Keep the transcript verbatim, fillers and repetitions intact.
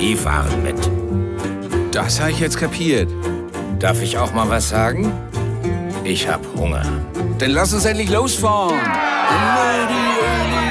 Sie fahren mit. Das habe ich jetzt kapiert. Darf ich auch mal was sagen? Ich hab Hunger. Dann lass uns endlich losfahren. Lady, Lady.